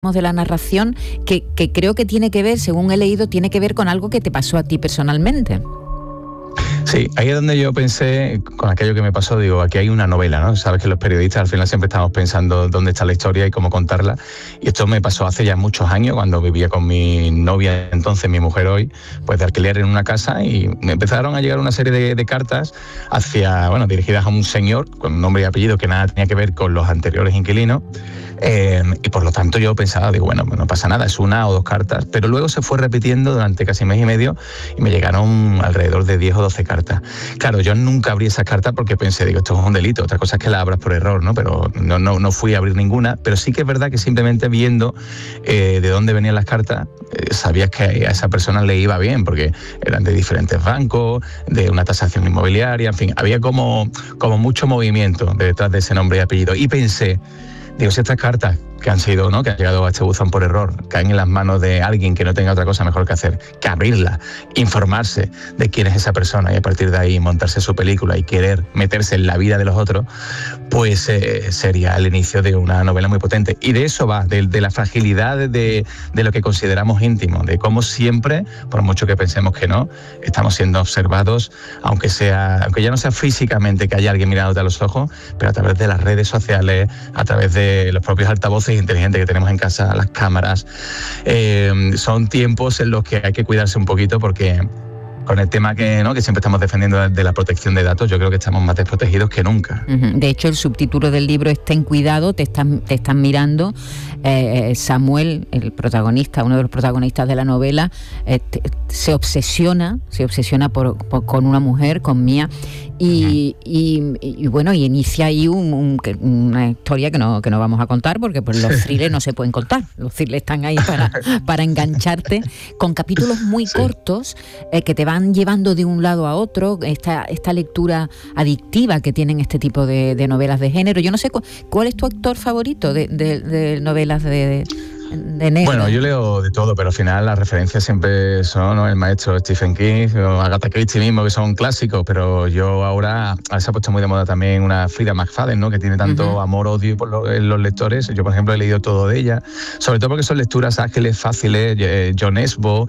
de la narración que creo que tiene que ver, según he leído, tiene que ver con algo que te pasó a ti personalmente. Sí, ahí es donde yo pensé, con aquello que me pasó, digo, aquí hay una novela, ¿no? Sabes que los periodistas al final siempre estamos pensando dónde está la historia y cómo contarla. Y esto me pasó hace ya muchos años, cuando vivía con mi novia, entonces mi mujer hoy, pues de alquiler en una casa, y me empezaron a llegar una serie de cartas dirigidas a un señor con nombre y apellido que nada tenía que ver con los anteriores inquilinos. Y por lo tanto yo pensaba, digo, bueno, no pasa nada, es una o dos cartas, pero luego se fue repitiendo durante casi mes y medio y me llegaron alrededor de 10 o 12 cartas. Claro, yo nunca abrí esas cartas porque pensé, digo, esto es un delito, otra cosa es que la abras por error, ¿no? Pero no fui a abrir ninguna, pero sí que es verdad que simplemente viendo de dónde venían las cartas, sabías que a esa persona le iba bien, porque eran de diferentes bancos, de una tasación inmobiliaria, en fin, había como mucho movimiento detrás de ese nombre y apellido. Y pensé, digo, si estas cartas que han sido, ¿no?, que han llegado a este buzón por error, caen en las manos de alguien que no tenga otra cosa mejor que hacer que abrirla, informarse de quién es esa persona y a partir de ahí montarse su película y querer meterse en la vida de los otros, pues sería el inicio de una novela muy potente. Y de eso va, de la fragilidad de lo que consideramos íntimo, de cómo siempre, por mucho que pensemos que no, estamos siendo observados, aunque ya no sea físicamente que haya alguien mirándote a los ojos, pero a través de las redes sociales, a través de los propios altavoces inteligentes que tenemos en casa, las cámaras. Son tiempos en los que hay que cuidarse un poquito, porque con el tema que siempre estamos defendiendo de la protección de datos, yo creo que estamos más desprotegidos que nunca. De hecho, el subtítulo del libro es Ten cuidado, te están mirando. Samuel, el protagonista, uno de los protagonistas de la novela, se obsesiona con una mujer, con Mía, y inicia ahí una historia que no vamos a contar, porque pues los thrillers no se pueden contar. Los thrillers están ahí para engancharte, con capítulos muy cortos que te van llevando de un lado a otro, esta lectura adictiva que tienen este tipo de novelas de género. Yo no sé cuál es tu autor favorito de novelas de negro. Bueno, yo leo de todo, pero al final las referencias siempre son, ¿no?, el maestro Stephen King o Agatha Christie mismo, que son clásicos, pero yo ahora se ha puesto muy de moda también una Frida McFadden, ¿no?, que tiene tanto amor-odio en los lectores. Yo, por ejemplo, he leído todo de ella, sobre todo porque son lecturas ágiles, fáciles. John Esbo,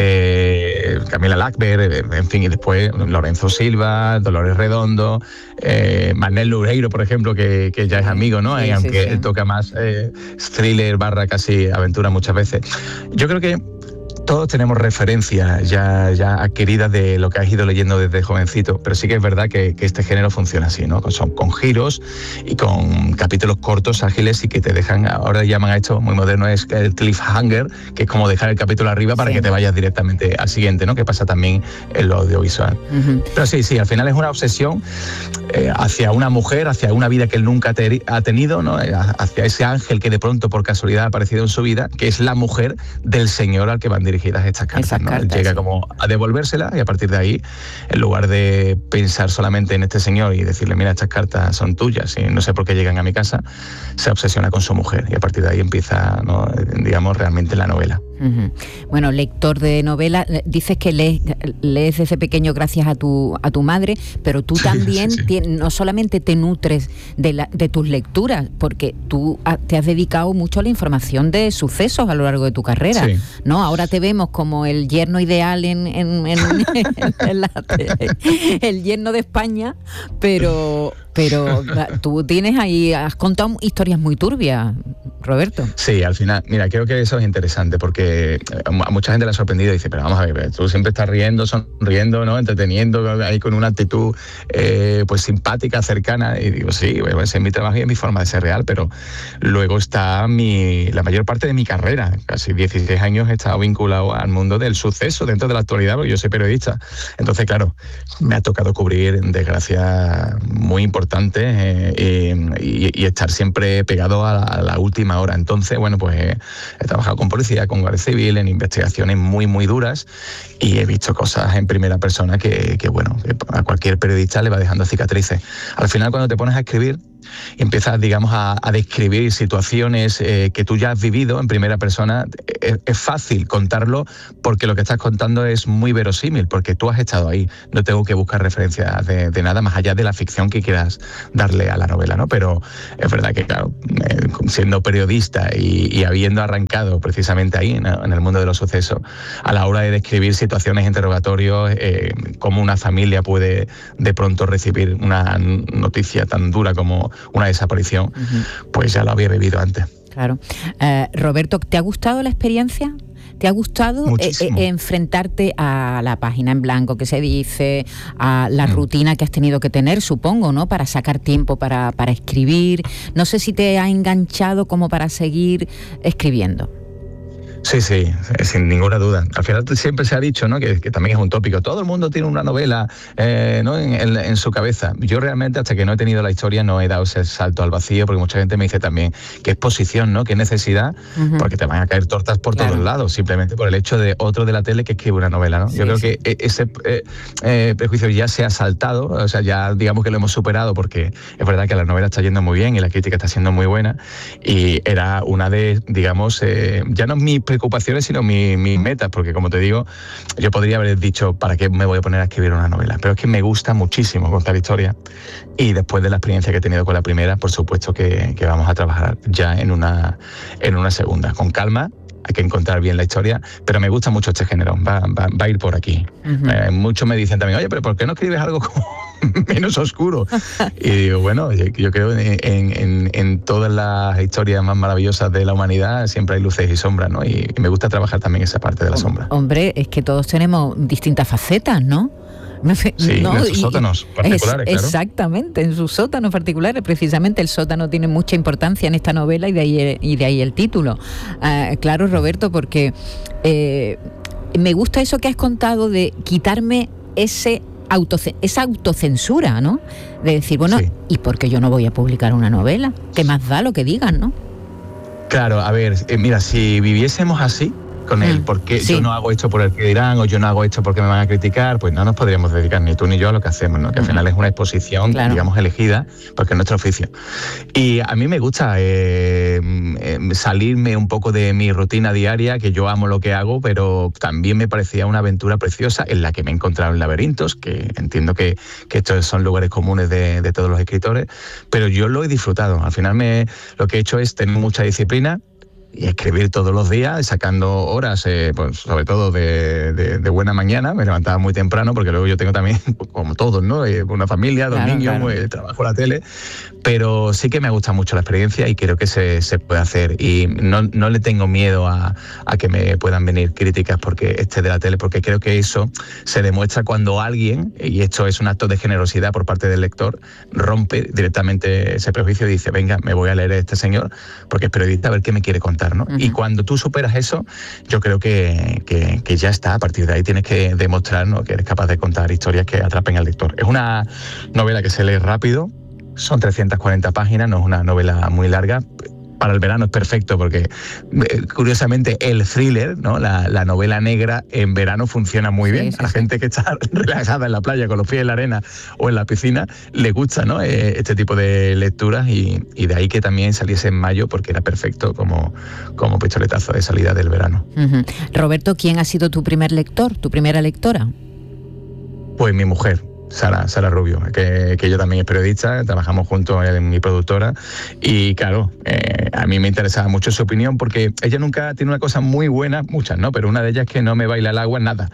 Camila Lackberg, en fin, y después Lorenzo Silva, Dolores Redondo, Manel Loureiro, por ejemplo, que ya es amigo, ¿no? Y aunque él toca más thriller / casi aventura muchas veces. Yo creo que todos tenemos referencias ya adquiridas de lo que has ido leyendo desde jovencito, pero sí que es verdad que este género funciona así, ¿no? Con giros y con capítulos cortos, ágiles, y que te dejan, ahora llaman a esto muy moderno, es el cliffhanger, que es como dejar el capítulo arriba para que te vayas directamente al siguiente, ¿no?, que pasa también en lo audiovisual. Pero sí, al final es una obsesión hacia una mujer, hacia una vida que él nunca ha tenido, ¿no?, hacia ese ángel que de pronto por casualidad ha aparecido en su vida, que es la mujer del señor al que van dirigidas estas cartas, ¿no? Él llega como a devolvérselas y a partir de ahí, en lugar de pensar solamente en este señor y decirle, mira, estas cartas son tuyas y no sé por qué llegan a mi casa, se obsesiona con su mujer y a partir de ahí empieza, ¿no?, digamos, realmente la novela. Bueno, lector de novela, dices que lees desde pequeño gracias a tu madre, pero tú también no solamente te nutres de tus lecturas, porque tú te has dedicado mucho a la información de sucesos a lo largo de tu carrera, ¿no? Ahora te vemos como el yerno ideal el yerno de España, pero tú tienes ahí, has contado historias muy turbias, Roberto. Sí, al final, mira, creo que eso es interesante porque a mucha gente le ha sorprendido y dice, pero vamos a ver, tú siempre estás riendo, sonriendo, ¿no?, entreteniendo, ahí con una actitud pues simpática, cercana, y digo, sí, bueno, ese es mi trabajo y es mi forma de ser real, pero luego está la mayor parte de mi carrera, casi 16 años he estado vinculado al mundo del suceso dentro de la actualidad, porque yo soy periodista. Entonces, claro, me ha tocado cubrir desgracias muy importantes y estar siempre pegado a la última hora. Entonces, bueno, pues he trabajado con policía, con guardia civil, en investigaciones muy, muy duras y he visto cosas en primera persona que a cualquier periodista le va dejando cicatrices. Al final, cuando te pones a escribir, y empiezas, digamos, a describir situaciones que tú ya has vivido en primera persona, es fácil contarlo porque lo que estás contando es muy verosímil, porque tú has estado ahí. No tengo que buscar referencias de nada más allá de la ficción que quieras darle a la novela, ¿no? Pero es verdad que, claro, siendo periodista y habiendo arrancado precisamente ahí, en el mundo de los sucesos, a la hora de describir situaciones, interrogatorios, cómo una familia puede de pronto recibir una noticia tan dura como una desaparición, pues ya lo había vivido antes. Claro. Roberto, ¿te ha gustado la experiencia? ¿Te ha gustado enfrentarte a la página en blanco que se dice, a la rutina que has tenido que tener, supongo, ¿no? Para sacar tiempo para escribir. No sé si te ha enganchado como para seguir escribiendo. Sí, sin ninguna duda. Al final siempre se ha dicho, ¿no?, que también es un tópico. Todo el mundo tiene una novela, ¿no?, en su cabeza. Yo realmente, hasta que no he tenido la historia, no he dado ese salto al vacío, porque mucha gente me dice también que exposición, ¿no?, que necesidad, porque te van a caer tortas por todos lados, simplemente por el hecho de otro de la tele que escribe una novela, ¿no? Yo creo que ese prejuicio ya se ha saltado, o sea, ya digamos que lo hemos superado, porque es verdad que la novela está yendo muy bien y la crítica está siendo muy buena, y era una de, digamos, ya no mi preocupaciones, sino mis metas, porque como te digo, yo podría haber dicho, ¿para qué me voy a poner a escribir una novela? Pero es que me gusta muchísimo contar historias, y después de la experiencia que he tenido con la primera, por supuesto que vamos a trabajar ya en una segunda, con calma. Hay que encontrar bien la historia, pero me gusta mucho este género, va a ir por aquí. Muchos me dicen también, oye, pero ¿por qué no escribes algo como menos oscuro? Y digo, bueno, yo creo en todas las historias más maravillosas de la humanidad siempre hay luces y sombras, ¿no? Y me gusta trabajar también esa parte de la sombra. Hombre, es que todos tenemos distintas facetas, ¿no? Sí, ¿no? En sus sótanos particulares, claro. Exactamente, en sus sótanos particulares. Precisamente el sótano tiene mucha importancia en esta novela y de ahí el título. Claro, Roberto, porque me gusta eso que has contado de quitarme esa autocensura, ¿no? De decir, bueno, ¿y por qué yo no voy a publicar una novela? ¿Qué más da lo que digan, no? Claro, a ver, mira, si viviésemos así, con él, porque yo no hago esto por el que dirán, o yo no hago esto porque me van a criticar, pues no nos podríamos dedicar ni tú ni yo a lo que hacemos, ¿no? Que al final es una exposición, digamos, elegida, porque es nuestro oficio. Y a mí me gusta salirme un poco de mi rutina diaria, que yo amo lo que hago, pero también me parecía una aventura preciosa en la que me he encontrado en laberintos, que entiendo que estos son lugares comunes de todos los escritores, pero yo lo he disfrutado. Al final lo que he hecho es tener mucha disciplina y escribir todos los días, sacando horas, pues sobre todo de buena mañana. Me levantaba muy temprano, porque luego yo tengo también, como todos, ¿no?, una familia, dos niños, trabajo, la tele, pero sí que me gusta mucho la experiencia y creo que se puede hacer, y no le tengo miedo a que me puedan venir críticas porque esté de la tele, porque creo que eso se demuestra cuando alguien, y esto es un acto de generosidad por parte del lector, rompe directamente ese prejuicio y dice, venga, me voy a leer a este señor porque es periodista, a ver qué me quiere contar, ¿no? Y cuando tú superas eso, yo creo que ya está. A partir de ahí tienes que demostrar, ¿no?, que eres capaz de contar historias que atrapen al lector. Es una novela que se lee rápido, son 340 páginas, no es una novela muy larga. Para el verano es perfecto, porque curiosamente el thriller, ¿no?, la novela negra en verano funciona muy bien. A la gente que está relajada en la playa con los pies en la arena o en la piscina le gusta, ¿no?, este tipo de lecturas, y de ahí que también saliese en mayo, porque era perfecto como pistoletazo de salida del verano. Roberto, ¿quién ha sido tu primer lector, tu primera lectora? Pues mi mujer, Sara Rubio, que ella también es periodista, trabajamos juntos en mi productora, y claro, a mí me interesaba mucho su opinión, porque ella nunca tiene una cosa muy buena, muchas, ¿no?, pero una de ellas es que no me baila el agua en nada.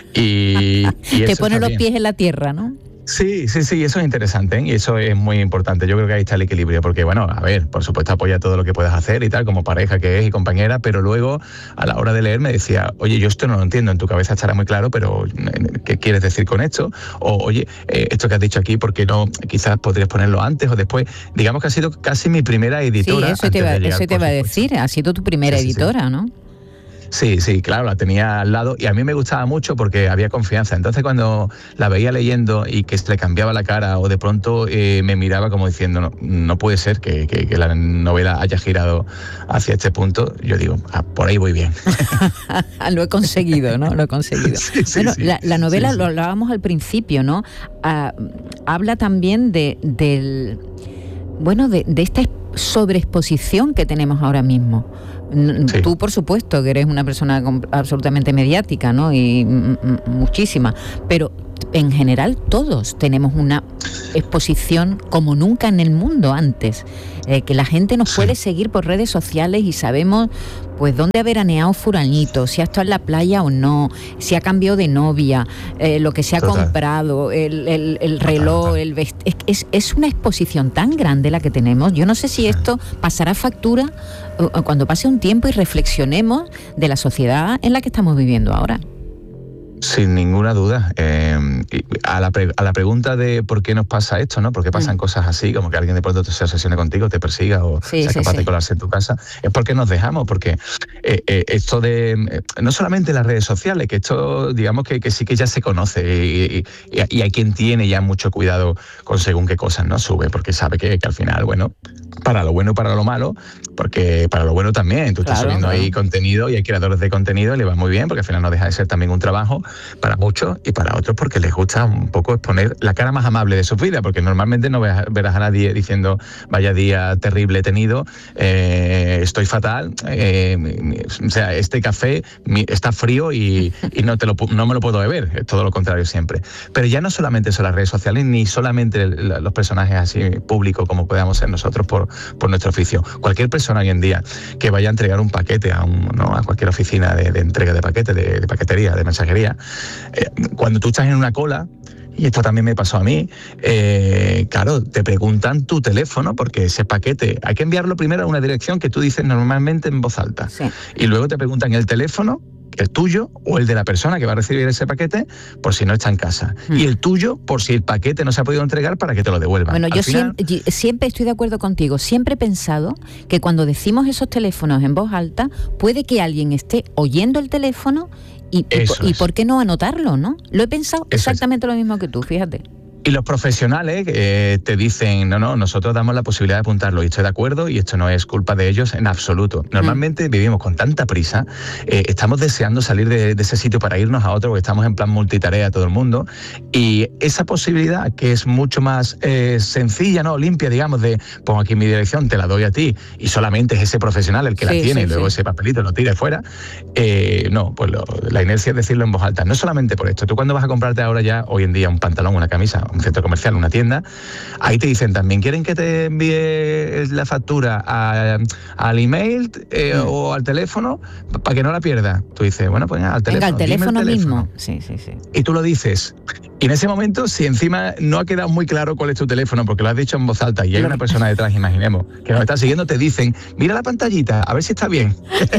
Y te pone los pies en la tierra, ¿no? Sí, eso es interesante, ¿eh? Y eso es muy importante. Yo creo que ahí está el equilibrio, porque bueno, a ver, por supuesto apoya todo lo que puedas hacer y tal, como pareja que es y compañera, pero luego a la hora de leer me decía, oye, yo esto no lo entiendo, en tu cabeza estará muy claro, pero ¿qué quieres decir con esto? O oye, esto que has dicho aquí, ¿por qué no? Quizás podrías ponerlo antes o después. Digamos que ha sido casi mi primera editora. Sí, eso te iba a decir, ha sido tu primera editora, ¿no? Sí, claro, la tenía al lado, y a mí me gustaba mucho porque había confianza. Entonces cuando la veía leyendo y que se le cambiaba la cara, o de pronto me miraba como diciendo, no puede ser que la novela haya girado hacia este punto, yo digo, por ahí voy bien. Lo he conseguido, ¿no? Lo he conseguido. Bueno, la novela, lo hablábamos al principio, ¿no? Habla también del bueno, de esta sobreexposición que tenemos ahora mismo. Sí. Tú, por supuesto, que eres una persona absolutamente mediática, ¿no? Y muchísima, pero en general todos tenemos una exposición como nunca en el mundo antes, que la gente nos puede seguir por redes sociales y sabemos pues dónde ha veraneado fulanito, si ha estado en la playa o no, si ha cambiado de novia, lo que se ha comprado, el reloj, el es una exposición tan grande la que tenemos. Yo no sé si esto pasará factura cuando pase un tiempo y reflexionemos de la sociedad en la que estamos viviendo ahora. Sin ninguna duda. A la pregunta de por qué nos pasa esto, ¿no? ¿Por qué pasan cosas así, como que alguien de pronto se obsesione contigo, te persiga o sea capaz de colarse en tu casa? Es porque nos dejamos, porque esto de... no solamente las redes sociales, que esto digamos que sí que ya se conoce y hay quien tiene ya mucho cuidado con según qué cosas no sube, porque sabe que al final, bueno, para lo bueno y para lo malo, porque para lo bueno también, tú estás subiendo ahí contenido y hay creadores de contenido y le va muy bien, porque al final no deja de ser también un trabajo para muchos y para otros porque les gusta un poco exponer la cara más amable de su vida, porque normalmente no verás a nadie diciendo vaya día terrible he tenido, estoy fatal, o sea, este café está frío y no me lo puedo beber, es todo lo contrario siempre. Pero ya no solamente son las redes sociales ni solamente los personajes así públicos como podamos ser nosotros por nuestro oficio. Cualquier persona hoy en día que vaya a entregar un paquete a cualquier oficina de entrega de paquetes, de paquetería, de mensajería, cuando tú estás en una cola, y esto también me pasó a mí, claro, te preguntan tu teléfono porque ese paquete hay que enviarlo primero a una dirección que tú dices normalmente en voz alta, y luego te preguntan el teléfono, el tuyo o el de la persona que va a recibir ese paquete por si no está en casa, y el tuyo por si el paquete no se ha podido entregar para que te lo devuelvan. Bueno, yo siempre estoy de acuerdo contigo, siempre he pensado que cuando decimos esos teléfonos en voz alta puede que alguien esté oyendo el teléfono y ¿por qué no anotarlo, no? Lo he pensado exactamente lo mismo que tú, fíjate. Y los profesionales te dicen, no, nosotros damos la posibilidad de apuntarlo y estoy de acuerdo y esto no es culpa de ellos en absoluto. Normalmente vivimos con tanta prisa, estamos deseando salir de ese sitio para irnos a otro porque estamos en plan multitarea todo el mundo, y esa posibilidad que es mucho más sencilla, ¿no? Limpia, digamos, de pongo aquí mi dirección, te la doy a ti y solamente es ese profesional el que la tiene y luego ese papelito lo tira fuera. No, pues la inercia es decirlo en voz alta. No solamente por esto, tú cuando vas a comprarte ahora ya, hoy en día, un pantalón, una camisa, un centro comercial, una tienda, ahí te dicen también, ¿quieren que te envíe la factura al email o al teléfono para que no la pierdas? Tú dices, bueno, pues al teléfono. Venga, al teléfono mismo. Sí. Y tú lo dices. Y en ese momento, si encima no ha quedado muy claro cuál es tu teléfono, porque lo has dicho en voz alta y hay una persona detrás, imaginemos, que nos está siguiendo, te dicen, mira la pantallita, a ver si está bien.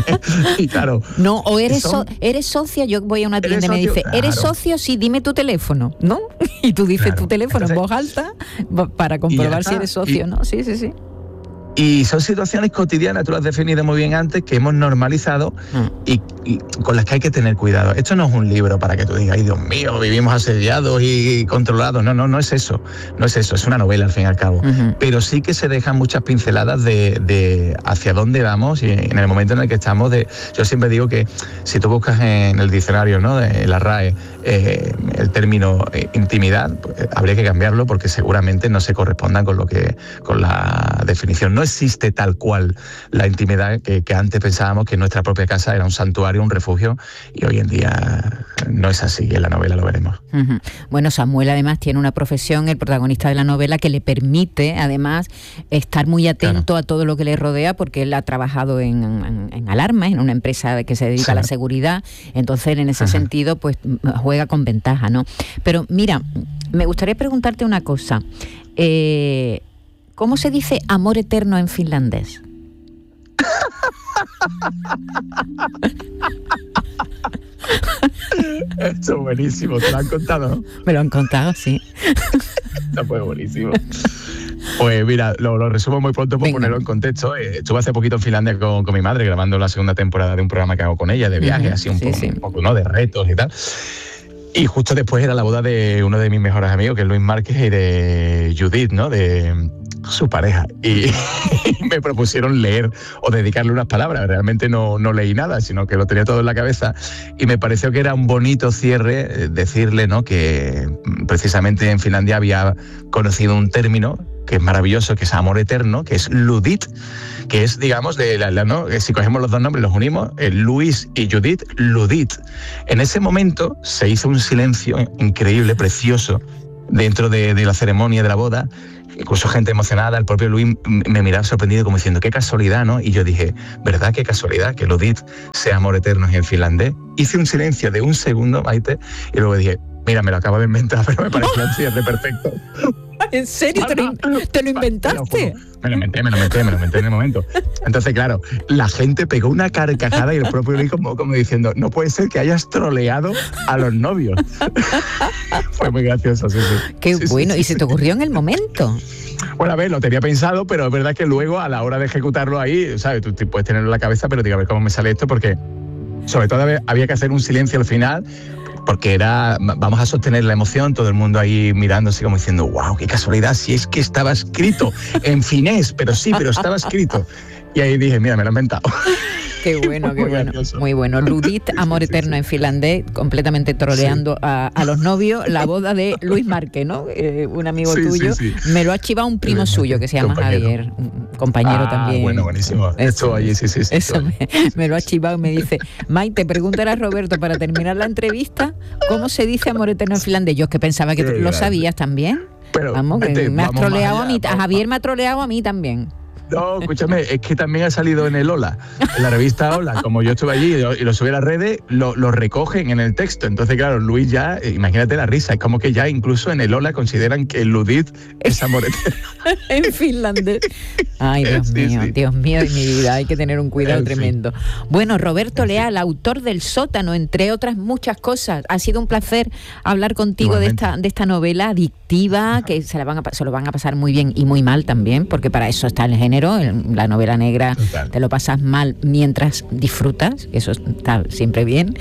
Y claro. No, o eres socia, yo voy a una tienda y me dice, ¿eres socio? Sí, dime tu teléfono, ¿no? Y tú dices tu teléfono en voz alta para comprobar si eres socio, ¿no? Sí. Y son situaciones cotidianas, tú lo has definido muy bien antes, que hemos normalizado y con las que hay que tener cuidado. Esto no es un libro para que tú digas, ay Dios mío, vivimos asediados y controlados. No es eso. No es eso, es una novela al fin y al cabo. Pero sí que se dejan muchas pinceladas de hacia dónde vamos y en el momento en el que estamos. Yo siempre digo que si tú buscas en el diccionario, ¿no?, de la RAE, el término intimidad, pues, habría que cambiarlo porque seguramente no se corresponda con la definición. No existe tal cual la intimidad que antes pensábamos que nuestra propia casa era un santuario, un refugio, y hoy en día no es así, en la novela lo veremos. Bueno, Samuel además tiene una profesión, el protagonista de la novela, que le permite además estar muy atento a todo lo que le rodea, porque él ha trabajado en alarmas, en una empresa que se dedica a la seguridad, entonces en ese sentido pues juega con ventaja, ¿no? Pero mira, me gustaría preguntarte una cosa. ¿Cómo se dice amor eterno en finlandés? Esto es buenísimo, ¿te lo han contado, no? Me lo han contado, sí. Esto fue buenísimo. Pues mira, lo resumo muy pronto por ponerlo en contexto. Estuve hace poquito en Finlandia con mi madre grabando la segunda temporada de un programa que hago con ella, de viajes, así un poco, ¿no?, de retos y tal. Y justo después era la boda de uno de mis mejores amigos, que es Luis Márquez, y de Judith, ¿no?, de su pareja. Y me propusieron leer o dedicarle unas palabras. Realmente no leí nada, sino que lo tenía todo en la cabeza. Y me pareció que era un bonito cierre decirle, ¿no?, que precisamente en Finlandia había conocido un término que es maravilloso, que es amor eterno, que es Ludit, que es, digamos, ¿no?, si cogemos los dos nombres, los unimos, Luis y Judith, Ludit. En ese momento se hizo un silencio increíble, precioso, dentro de la ceremonia de la boda. Incluso gente emocionada, el propio Luis me miraba sorprendido como diciendo, qué casualidad, ¿no? Y yo dije, ¿verdad qué casualidad que Ludit sea amor eterno en finlandés? Hice un silencio de un segundo, Maite, y luego dije, mira, me lo acabo de inventar, pero me pareció un cierre perfecto. ¿En serio? ¿Te lo inventaste? Me lo inventé en el momento. Entonces, claro, la gente pegó una carcajada y el propio Luis como diciendo, no puede ser que hayas troleado a los novios. Fue muy gracioso, sí. Qué bueno, ¿y se te ocurrió en el momento? Bueno, a ver, lo tenía pensado, pero es verdad que luego a la hora de ejecutarlo ahí, ¿sabes? Tú puedes tenerlo en la cabeza, pero digo, a ver cómo me sale esto, porque sobre todo había que hacer un silencio al final, porque vamos a sostener la emoción, todo el mundo ahí mirándose como diciendo, wow, qué casualidad, si es que estaba escrito en finés, pero estaba escrito. Y ahí dije, mira, me lo he inventado. Qué bueno. Gracioso. Muy bueno. Ludit, amor eterno en finlandés, completamente troleando a los novios. La boda de Luis Márquez, ¿no? Un amigo tuyo. Sí. Me lo ha chivado un primo suyo que se llama Javier, un compañero también. Bueno, buenísimo. Esto allí, sí. Eso me lo ha chivado y me dice, Maite, pregúntale a Roberto para terminar la entrevista, ¿cómo se dice amor eterno en finlandés? Yo es que pensaba que tú lo sabías también. Pero, vamos, que me has troleado a mí. Javier me ha troleado a mí también. No, escúchame, es que también ha salido en el Hola, en la revista Hola, como yo estuve allí y lo subí a las redes, lo recogen en el texto. Entonces, claro, Luis ya, imagínate la risa, es como que ya incluso en el Hola consideran que el Ludit es amor eterno. En finlandés. Ay, Dios mío de mi vida, hay que tener un cuidado tremendo. Bueno, Roberto Leal, autor del Sótano, entre otras muchas cosas. Ha sido un placer hablar contigo de esta novela adictiva, que se lo van a pasar muy bien y muy mal también, porque para eso está el género. En la novela negra te lo pasas mal mientras disfrutas, eso está siempre bien.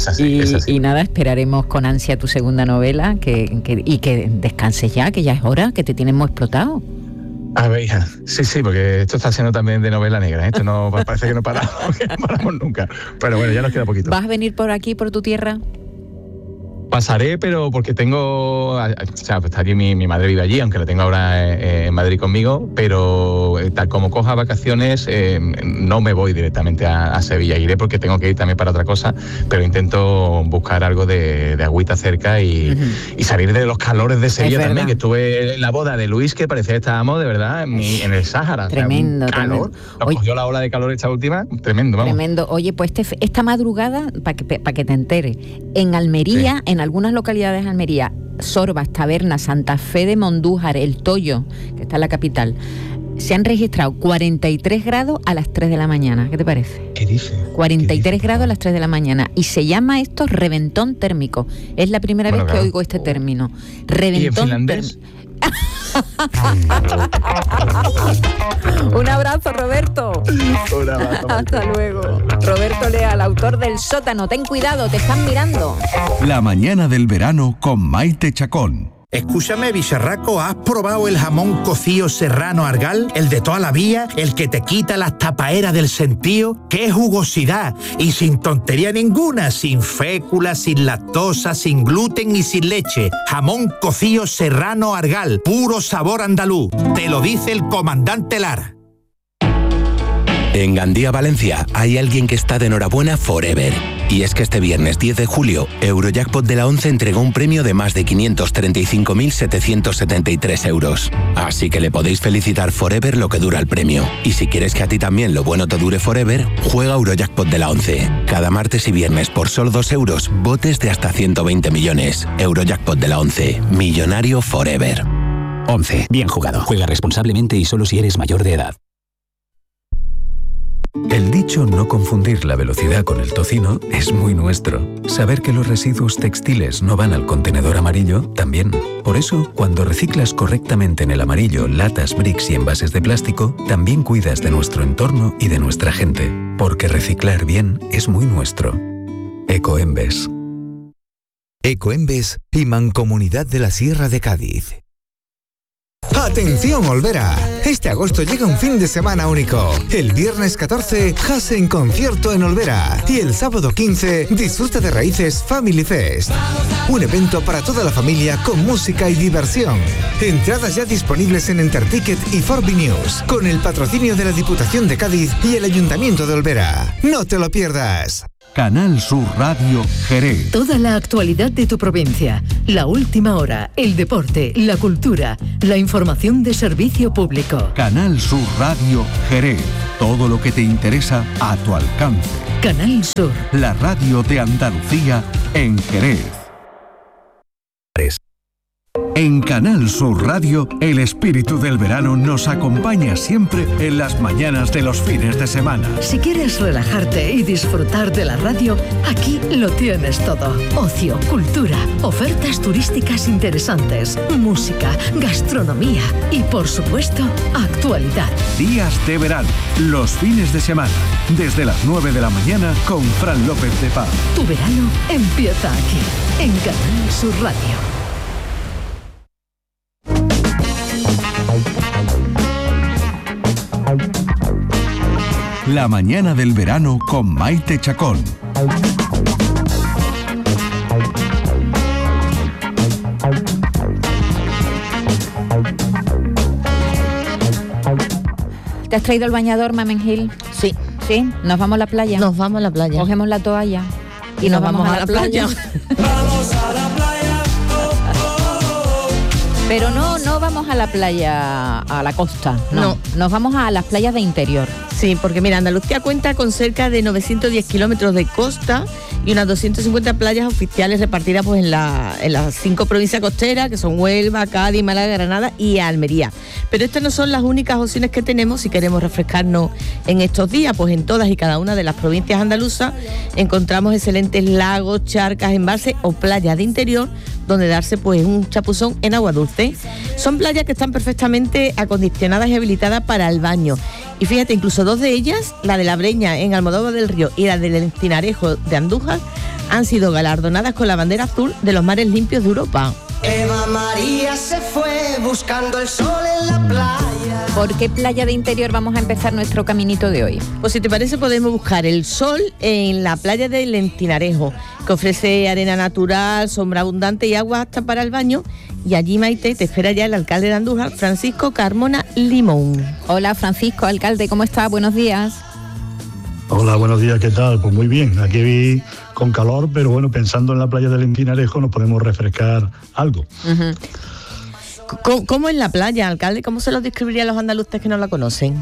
Y nada, esperaremos con ansia tu segunda novela y que descanses ya, que ya es hora, que te tienen muy explotado. A ver, hija, sí, porque esto está siendo también de novela negra, esto no parece que no paramos nunca, pero bueno, ya nos queda poquito. ¿Vas a venir por aquí, por tu tierra? Pasaré, pero porque tengo, está allí mi madre vive allí, aunque la tengo ahora en Madrid conmigo, pero tal como coja vacaciones no me voy directamente a Sevilla, iré porque tengo que ir también para otra cosa, pero intento buscar algo de agüita cerca y salir de los calores de Sevilla también, que estuve en la boda de Luis, que parecía que estábamos de verdad en el Sáhara. Tremendo, calor. Nos cogió la ola de calor esta última, tremendo, vamos. Tremendo. Oye, pues esta madrugada, para que te enteres, en Almería, en algunas localidades de Almería, Sorbas, Taberna, Santa Fe de Mondújar, El Toyo, que está en la capital, se han registrado 43 grados a las 3 de la mañana. ¿Qué te parece? ¿Qué dice? 43 grados a las 3 de la mañana. Y se llama esto reventón térmico. Es la primera vez que oigo este término. Reventón térmico. Un abrazo, Roberto. Un abrazo. Hasta luego. Roberto Leal, autor del Sótano. Ten cuidado, te están mirando. La mañana del verano con Maite Chacón. Escúchame, bicharraco, ¿has probado el jamón cocido serrano Argal? El de toda la vida, el que te quita las tapaeras del sentío. ¡Qué jugosidad! Y sin tontería ninguna, sin fécula, sin lactosa, sin gluten y sin leche. Jamón cocido serrano Argal, puro sabor andaluz. Te lo dice el comandante Lara. En Gandía, Valencia, hay alguien que está de enhorabuena forever. Y es que este viernes 10 de julio, Eurojackpot de la 11 entregó un premio de más de 535.773 euros. Así que le podéis felicitar forever lo que dura el premio. Y si quieres que a ti también lo bueno te dure forever, juega Eurojackpot de la 11. Cada martes y viernes por solo 2 euros, botes de hasta 120 millones. Eurojackpot de la 11. Millonario forever. 11. Bien jugado. Juega responsablemente y solo si eres mayor de edad. El dicho no confundir la velocidad con el tocino es muy nuestro. Saber que los residuos textiles no van al contenedor amarillo, también. Por eso, cuando reciclas correctamente en el amarillo latas, bricks y envases de plástico, también cuidas de nuestro entorno y de nuestra gente. Porque reciclar bien es muy nuestro. Ecoembes. Ecoembes y Mancomunidad de la Sierra de Cádiz. ¡Atención, Olvera! Este agosto llega un fin de semana único. El viernes 14, Jase en concierto en Olvera. Y el sábado 15, disfruta de Raíces Family Fest. Un evento para toda la familia con música y diversión. Entradas ya disponibles en Enterticket y Forbi News, con el patrocinio de la Diputación de Cádiz y el Ayuntamiento de Olvera. ¡No te lo pierdas! Canal Sur Radio Jerez. Toda la actualidad de tu provincia, la última hora, el deporte, la cultura, la información de servicio público. Canal Sur Radio Jerez. Todo lo que te interesa a tu alcance. Canal Sur. La radio de Andalucía en Jerez. En Canal Sur Radio, el espíritu del verano nos acompaña siempre en las mañanas de los fines de semana. Si quieres relajarte y disfrutar de la radio, aquí lo tienes todo. Ocio, cultura, ofertas turísticas interesantes, música, gastronomía y, por supuesto, actualidad. Días de verano, los fines de semana, desde las 9 de la mañana con Fran López de Paz. Tu verano empieza aquí, en Canal Sur Radio. La mañana del verano con Maite Chacón. ¿Te has traído el bañador, Mamen Gil? Sí. ¿Sí? ¿Nos vamos a la playa? Nos vamos a la playa. Cogemos la toalla y nos vamos a la playa. Vamos a la playa. Pero no vamos a la playa, a la costa, no. Nos vamos a las playas de interior. Sí, porque mira, Andalucía cuenta con cerca de 910 kilómetros de costa y unas 250 playas oficiales repartidas pues en las 5 provincias costeras, que son Huelva, Cádiz, Málaga, Granada y Almería. Pero estas no son las únicas opciones que tenemos si queremos refrescarnos en estos días, pues en todas y cada una de las provincias andaluzas encontramos excelentes lagos, charcas, embalses o playas de interior donde darse pues un chapuzón en agua dulce. Son playas que están perfectamente acondicionadas y habilitadas para el baño. Y fíjate, incluso 2 de ellas, la de La Breña en Almodóvar del Río y la del Encinarejo de Andújar, han sido galardonadas con la bandera azul de los mares limpios de Europa. Eva María se fue buscando el sol en la playa. ¿Por qué playa de interior vamos a empezar nuestro caminito de hoy? Pues si te parece podemos buscar el sol en la playa del Encinarejo, que ofrece arena natural, sombra abundante y agua apta para el baño. Y allí, Maite, te espera ya el alcalde de Andújar, Francisco Carmona Limón. Hola, Francisco, alcalde, ¿cómo está? Buenos días. Hola, buenos días, ¿qué tal? Pues muy bien, aquí con calor, pero bueno, pensando en la playa del Encinarejo nos podemos refrescar algo. Uh-huh. ¿Cómo es la playa, alcalde? ¿Cómo se lo describiría a los andaluces que no la conocen?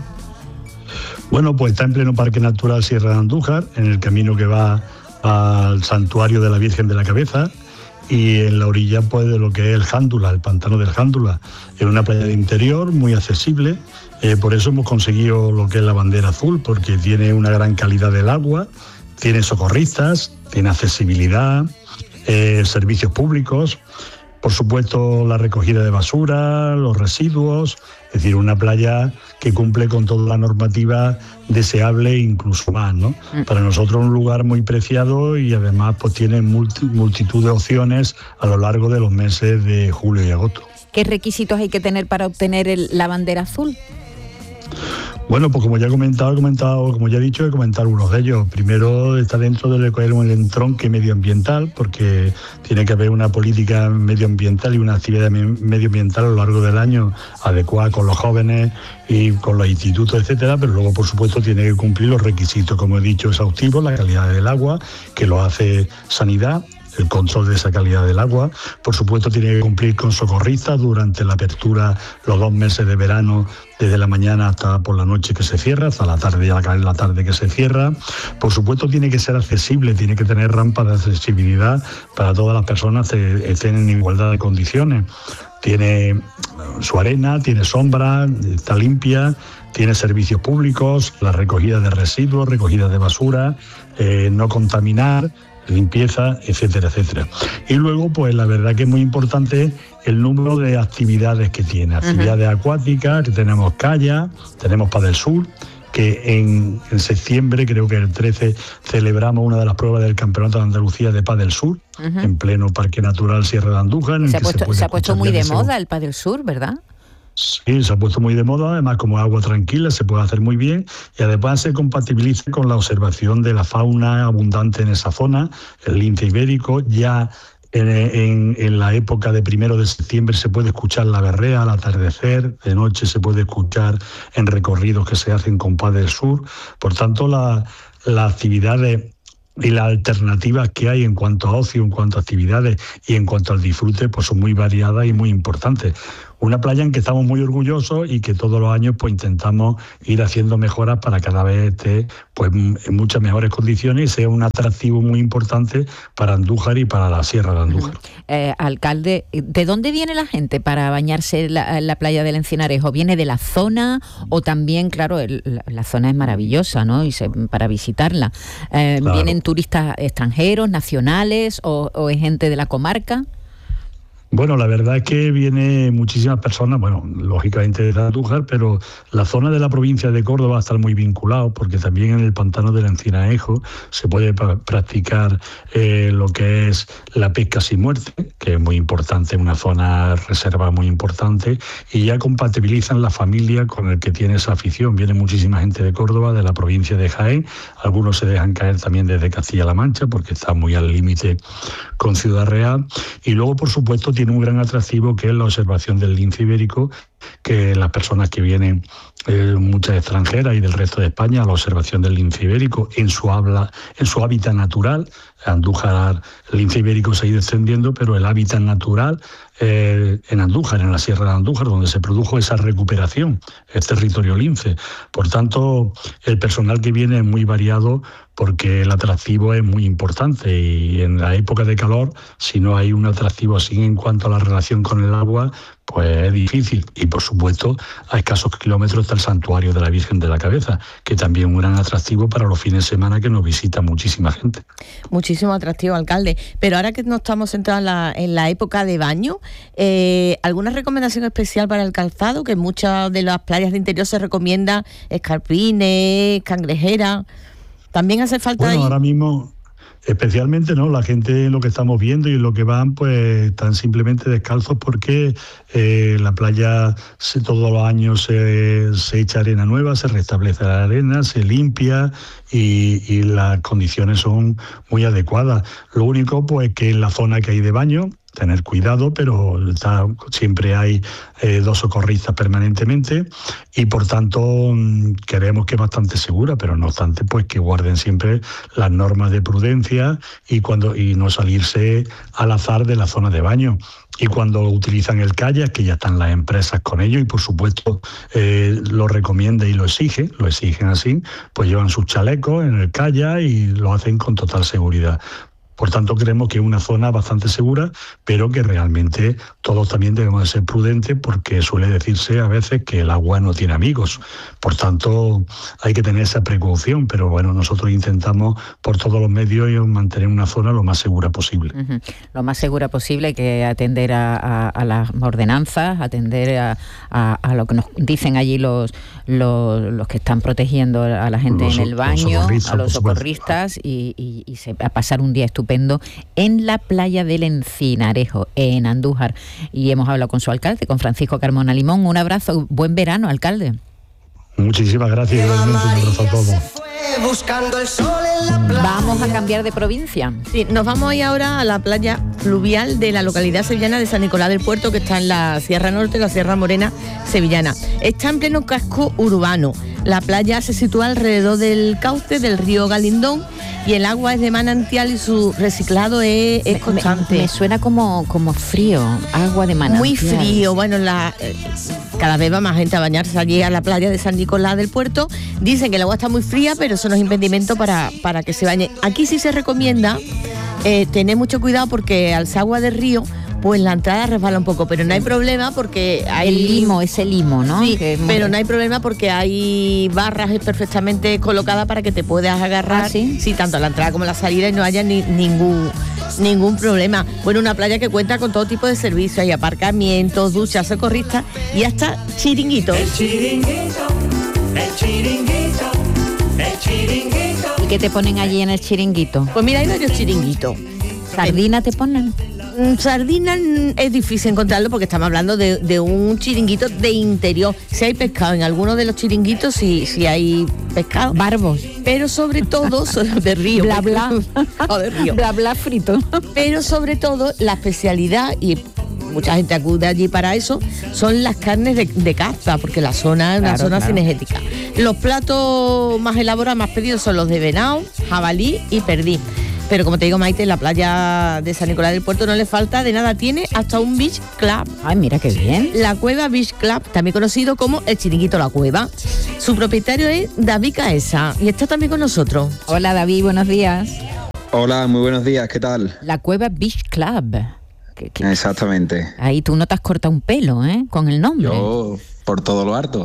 Bueno, pues está en pleno Parque Natural Sierra de Andújar, en el camino que va al santuario de la Virgen de la Cabeza, y en la orilla pues de lo que es el Jándula, el pantano del Jándula. Es una playa de interior muy accesible, por eso hemos conseguido lo que es la bandera azul, porque tiene una gran calidad del agua, tiene socorristas, tiene accesibilidad, servicios públicos, por supuesto la recogida de basura, los residuos, es decir, una playa que cumple con toda la normativa deseable e incluso más, ¿no? Para nosotros un lugar muy preciado y además pues tiene multitud de opciones a lo largo de los meses de julio y agosto. ¿Qué requisitos hay que tener para obtener la bandera azul? Bueno, pues como ya he comentado, como ya he dicho, he comentado algunos de ellos. Primero está dentro del entronque medioambiental, porque tiene que haber una política medioambiental y una actividad medioambiental a lo largo del año adecuada con los jóvenes y con los institutos, etcétera, pero luego, por supuesto, tiene que cumplir los requisitos, como he dicho, exhaustivos, la calidad del agua, que lo hace Sanidad, el control de esa calidad del agua. Por supuesto tiene que cumplir con socorristas durante la apertura, los 2 meses de verano, desde la mañana hasta por la noche que se cierra, hasta la tarde, ya cae la tarde que se cierra. Por supuesto tiene que ser accesible, tiene que tener rampas de accesibilidad para todas las personas que estén en igualdad de condiciones. Tiene su arena, tiene sombra, está limpia, tiene servicios públicos, la recogida de residuos, recogida de basura, no contaminar, limpieza, etcétera, etcétera. Y luego, pues la verdad que es muy importante el número de actividades que tiene. Actividades acuáticas, que tenemos kayak, tenemos Padel Sur, que en septiembre, creo que el 13, celebramos una de las pruebas del Campeonato de Andalucía de Padel Sur, en pleno Parque Natural Sierra de Andújar. Se ha puesto muy de moda el Padel Sur, ¿verdad? Sí, se ha puesto muy de moda, además como agua tranquila se puede hacer muy bien y además se compatibiliza con la observación de la fauna abundante en esa zona, el lince ibérico. Ya en la época de 1 de septiembre se puede escuchar la berrea al atardecer, de noche se puede escuchar en recorridos que se hacen con Paz del Sur. Por tanto, las actividades y las alternativas que hay en cuanto a ocio, en cuanto a actividades y en cuanto al disfrute, pues son muy variadas y muy importantes. Una playa en que estamos muy orgullosos y que todos los años pues intentamos ir haciendo mejoras para cada vez esté pues en muchas mejores condiciones y sea un atractivo muy importante para Andújar y para la Sierra de Andújar. Alcalde, ¿de dónde viene la gente para bañarse en la playa del Encinarejo? ¿Viene de la zona o también, claro, la zona es maravillosa, ¿no? Para visitarla. Claro. ¿Vienen turistas extranjeros, nacionales o es gente de la comarca? Bueno, la verdad es que viene muchísimas personas, bueno, lógicamente de Andújar, pero la zona de la provincia de Córdoba va a estar muy vinculado porque también en el pantano del Encinarejo se puede practicar lo que es la pesca sin muerte, que es muy importante, una zona reserva muy importante, y ya compatibilizan la familia con el que tiene esa afición. Viene muchísima gente de Córdoba, de la provincia de Jaén, algunos se dejan caer también desde Castilla-La Mancha porque está muy al límite con Ciudad Real, y luego, por supuesto, tiene un gran atractivo que es la observación del lince ibérico, que las personas que vienen, muchas extranjeras y del resto de España, a la observación del lince ibérico en su hábitat natural. Andújar, el lince ibérico se ha ido extendiendo, pero el hábitat natural en Andújar, en la Sierra de Andújar, donde se produjo esa recuperación, es territorio lince. Por tanto, el personal que viene es muy variado porque el atractivo es muy importante y en la época de calor, si no hay un atractivo así en cuanto a la relación con el agua, pues es difícil. Y por supuesto, a escasos kilómetros está el santuario de la Virgen de la Cabeza, que también es un gran atractivo para los fines de semana que nos visita muchísima gente. Muchísimo atractivo, alcalde. Pero ahora que nos estamos centrados en la época de baño, ¿alguna recomendación especial para el calzado? Que en muchas de las playas de interior se recomienda escarpines, cangrejeras. ¿También hace falta Bueno, ahí? Ahora mismo, especialmente, ¿no? La gente, lo que estamos viendo y lo que van, pues están simplemente descalzos porque la playa todos los años se echa arena nueva, se restablece la arena, se limpia y las condiciones son muy adecuadas. Lo único, pues, que en la zona que hay de baño, tener cuidado, pero siempre hay 2 socorristas permanentemente y por tanto creemos que es bastante segura, pero no obstante pues que guarden siempre las normas de prudencia y no salirse al azar de la zona de baño. Y cuando utilizan el kayak, que ya están las empresas con ello y por supuesto lo recomienda y lo exigen así, pues llevan sus chalecos en el kayak y lo hacen con total seguridad. Por tanto, creemos que es una zona bastante segura, pero que realmente todos también debemos de ser prudentes porque suele decirse a veces que el agua no tiene amigos. Por tanto, hay que tener esa precaución, pero bueno, nosotros intentamos por todos los medios mantener una zona lo más segura posible. Uh-huh. Lo más segura posible, hay que atender a las ordenanzas, atender a lo que nos dicen allí los que están protegiendo a la gente en el baño, a los socorristas y a pasar un día estupendo en la playa del Encinarejo, en Andújar. Y hemos hablado con su alcalde, con Francisco Carmona Limón. Un abrazo, buen verano, alcalde. Muchísimas gracias, igualmente, un abrazo a todos. Buscando el sol en la playa. Vamos a cambiar de provincia. Sí, nos vamos a ir ahora a la playa fluvial de la localidad sevillana de San Nicolás del Puerto, que está en la Sierra Norte, la Sierra Morena sevillana. Está en pleno casco urbano. La playa se sitúa alrededor del cauce del río Galindón y el agua es de manantial y su reciclado es constante. Me suena como frío, agua de manantial. Muy frío. Bueno, cada vez va más gente a bañarse allí a la playa de San Nicolás del Puerto. Dicen que el agua está muy fría, pero eso no es impedimento para que se bañe. Aquí sí se recomienda tener mucho cuidado porque al ser agua de río, pues la entrada resbala un poco, pero no hay problema porque hay... ese limo, ¿no? Sí, pero no hay problema porque hay barras perfectamente colocadas para que te puedas agarrar, ¿sí? Sí, tanto a la entrada como a la salida y no haya ningún problema. Bueno, una playa que cuenta con todo tipo de servicios, hay aparcamientos, duchas, socorristas y hasta chiringuitos. El chiringuito, el chiringuito, el chiringuito. ¿Y qué te ponen allí en el chiringuito? Pues mira, hay varios chiringuitos. ¿Sardina te ponen? Sardina es difícil encontrarlo porque estamos hablando de un chiringuito de interior. Si hay pescado en alguno de los chiringuitos, si hay pescado. Barbos. Pero sobre todo, de río. Bla, bla. O de río. Bla, bla frito. Pero sobre todo, la especialidad, y mucha gente acude allí para eso, son las carnes de caza, porque la zona es una zona cinegética. Los platos más elaborados, más pedidos son los de venado, jabalí y perdiz. Pero como te digo, Maite, en la playa de San Nicolás del Puerto no le falta de nada, tiene hasta un beach club. Ay, mira qué bien. La Cueva Beach Club, también conocido como el Chiringuito La Cueva. Su propietario es David Caesa y está también con nosotros. Hola David, buenos días. Hola, muy buenos días, ¿qué tal? La Cueva Beach Club. Exactamente. Ahí tú no te has cortado un pelo, ¿eh? Con el nombre. Yo, por todo lo harto.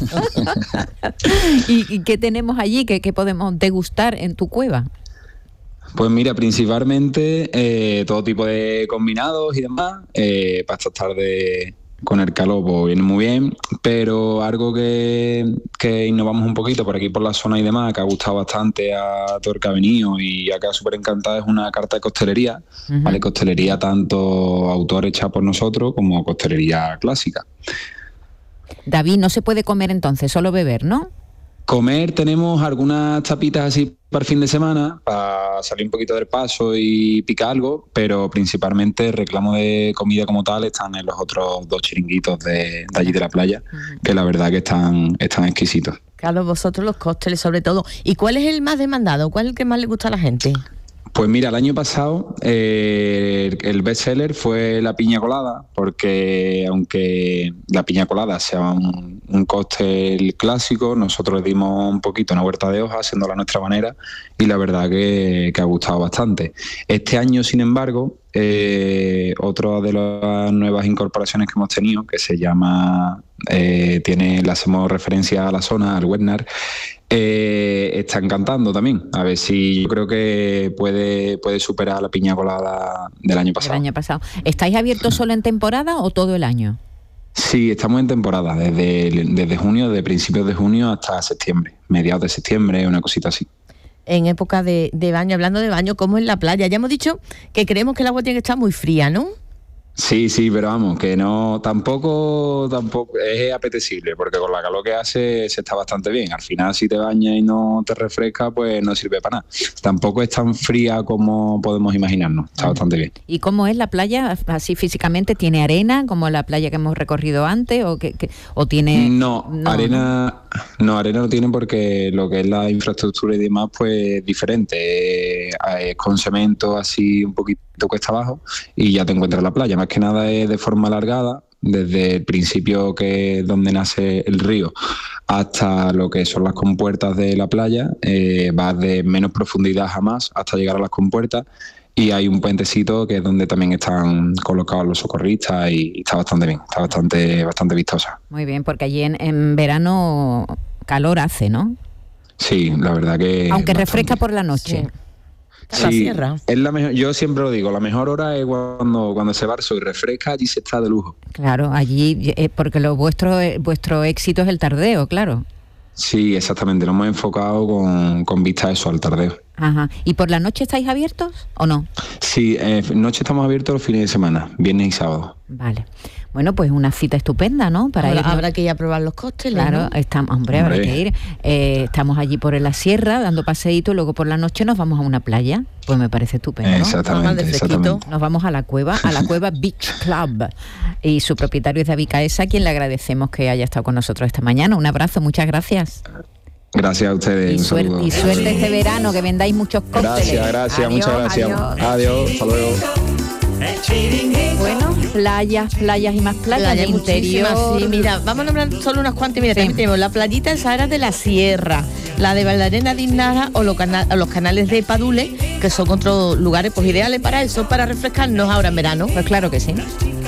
¿Y qué tenemos allí? ¿Qué podemos degustar en tu cueva? Pues mira, principalmente todo tipo de combinados y demás. Para esta tarde con el calor pues viene muy bien, pero algo que innovamos un poquito por aquí por la zona y demás, que ha gustado bastante a todo el que ha venido y ha quedado súper encantado, es una carta de costelería, ¿vale? Costelería tanto autor hecha por nosotros como costelería clásica. David, no se puede comer entonces, solo beber, ¿no? Comer tenemos algunas tapitas así para el fin de semana, para salir un poquito del paso y picar algo, pero principalmente el reclamo de comida como tal están en los otros 2 chiringuitos de allí de la playa, que la verdad que están exquisitos. Claro, vosotros los cócteles sobre todo. ¿Y cuál es el más demandado? ¿Cuál es el que más le gusta a la gente? Pues mira, el año pasado el bestseller fue la piña colada, porque aunque la piña colada sea un cóctel clásico, nosotros le dimos un poquito una vuelta de hoja, haciéndola a nuestra manera, y la verdad que ha gustado bastante. Este año, sin embargo, otra de las nuevas incorporaciones que hemos tenido, que se llama, le hacemos referencia a la zona, al Wetnar, está encantando también. A ver si yo creo que puede superar la piña colada del año pasado. El año pasado. ¿Estáis abiertos solo en temporada o todo el año? Sí, estamos en temporada, desde junio, de principios de junio hasta septiembre, mediados de septiembre, una cosita así. En época de baño, hablando de baño, ¿cómo es la playa? Ya hemos dicho que creemos que el agua tiene que estar muy fría, ¿no? Sí, pero vamos, que no, tampoco es apetecible, porque con la calor que hace se está bastante bien. Al final, si te bañas y no te refresca, pues no sirve para nada. Tampoco es tan fría como podemos imaginarnos, está bastante bien. ¿Y cómo es la playa, así físicamente? ¿Tiene arena, como la playa que hemos recorrido antes? ¿O tiene...? No, arena no tiene, porque lo que es la infraestructura y demás, pues diferente. Es con cemento así un poquito cuesta abajo y ya te encuentras la playa. Más que nada es de forma alargada, desde el principio, que es donde nace el río, hasta lo que son las compuertas de la playa. Va de menos profundidad a más hasta llegar a las compuertas, y hay un puentecito que es donde también están colocados los socorristas, y está bastante bien, está bastante vistosa. Muy bien, porque allí en verano calor hace, ¿no? Sí, la verdad que... Aunque refresca por la noche. Sí, es la mejor, yo siempre lo digo, la mejor hora es cuando se va el sol y refresca, allí se está de lujo. Claro, allí, porque vuestro éxito es el tardeo, claro. Sí, exactamente, lo hemos enfocado con vista a eso, al tardeo. Ajá. ¿Y por la noche estáis abiertos o no? Sí, noche estamos abiertos los fines de semana, viernes y sábado. Vale. Bueno, pues una cita estupenda, ¿no? Habrá que ir a probar los cócteles, claro, ¿no? Habrá que ir. Estamos allí por la sierra dando paseíto, y luego por la noche nos vamos a una playa. Pues me parece estupendo, ¿no? Exactamente. Nos vamos a la cueva Beach Club. Y su propietario es David Caesa, a quien le agradecemos que haya estado con nosotros esta mañana. Un abrazo, muchas gracias. Gracias a ustedes. Y suerte este verano, que vendáis muchos cócteles. Gracias, adiós, muchas gracias. Adiós, hasta luego. Bueno, playas y más playas de interior. Sí, mira, vamos a nombrar solo unas cuantas. Mira, también tenemos la playita de Sahara de la Sierra, la de Valdarena de Iznara, o los canales de Padule, que son otros lugares pues ideales para eso, para refrescarnos ahora en verano. Pues claro que sí.